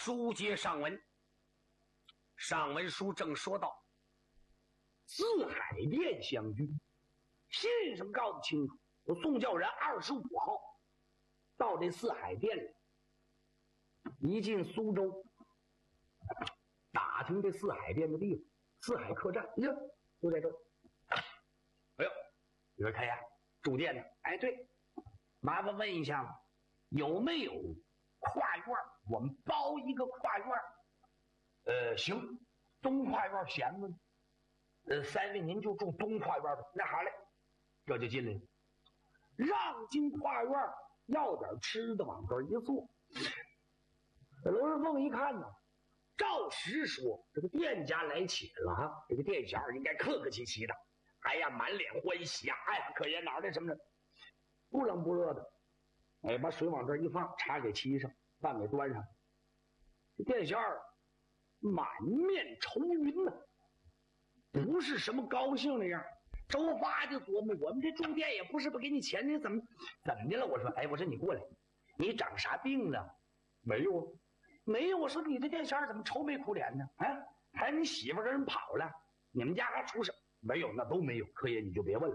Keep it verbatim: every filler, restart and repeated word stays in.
书接上文，上文书正说到四海店相聚，信上告诉清楚，我宋教仁二十五号到这四海店里，一进苏州，打听这四海店的地方，四海客栈，呀，就在这儿。哎呦，你说开呀，住店呢？哎，对，麻烦问一下吧，有没有跨院？我们包一个跨院。呃，行，东跨院闲着呢。呃，三位您就住东跨院吧。那好嘞，这就进来了。让进跨院，要点吃的，往这儿一坐。罗世凤一看呢，照实说，这个店家来请了哈，这个店小应该客客气气的。哎呀，满脸欢喜啊！哎呀，可爷哪的什么的，不冷不热的。哎，把水往这一放，茶给沏上，饭给端上。这店小二满面愁云呢、啊，不是什么高兴的样。周发就琢磨，我们这住店也不是不给你钱，你怎么怎么的了？我说，哎，我说你过来，你长啥病了？没有啊，没有。我说你这店小二怎么愁眉苦脸呢？啊，还是你媳妇跟人跑了？你们家还出事？没有，那都没有。柯爷你就别问了。